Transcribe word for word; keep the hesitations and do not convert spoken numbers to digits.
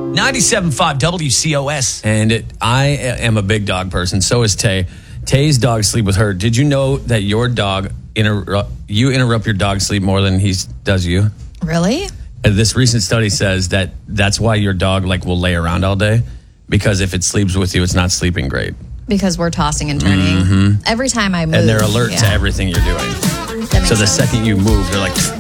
ninety-seven point five W C O S. And it, I am a big dog person. So is Tay. Tay's dog sleep with her. Did you know that your dog, interrupt, you interrupt your dog sleep more than he does you? Really? And this recent study says that that's why your dog like will lay around all day. Because if it sleeps with you, it's not sleeping great. Because we're tossing and turning. Mm-hmm. Every time I move. And they're alert yeah. to everything you're doing. So the sense. second you move, they're like...